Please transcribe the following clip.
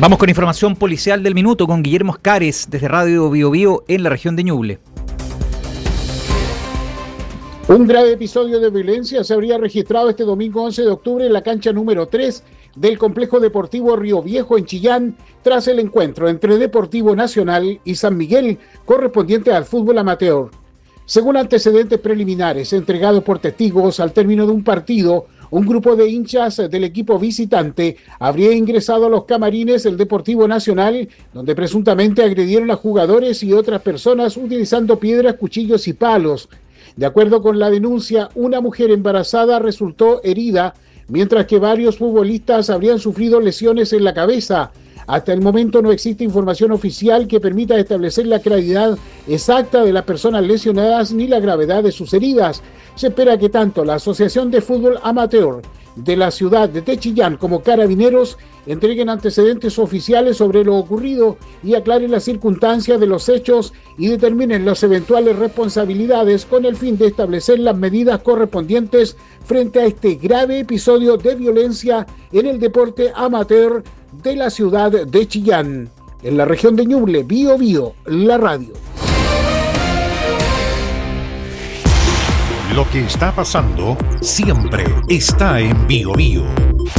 Vamos con información policial del minuto con Guillermo Escares desde Radio Bio Bio en la región de Ñuble. Un grave episodio de violencia se habría registrado este domingo 11 de octubre en la cancha número 3 del complejo deportivo Río Viejo en Chillán, tras el encuentro entre Deportivo Nacional y San Miguel, correspondiente al fútbol amateur. Según antecedentes preliminares entregados por testigos, al término de un partido, un grupo de hinchas del equipo visitante habría ingresado a los camarines del Deportivo Nacional, donde presuntamente agredieron a jugadores y otras personas utilizando piedras, cuchillos y palos. De acuerdo con la denuncia, una mujer embarazada resultó herida, mientras que varios futbolistas habrían sufrido lesiones en la cabeza. Hasta el momento no existe información oficial que permita establecer la claridad exacta de las personas lesionadas ni la gravedad de sus heridas. Se espera que tanto la Asociación de Fútbol Amateur de la ciudad de Chillán como Carabineros entreguen antecedentes oficiales sobre lo ocurrido y aclaren las circunstancias de los hechos y determinen las eventuales responsabilidades con el fin de establecer las medidas correspondientes frente a este grave episodio de violencia en el deporte amateur de la ciudad de Chillán. En la región de Ñuble, Bio Bio, la radio. Lo que está pasando siempre está en Bio Bio.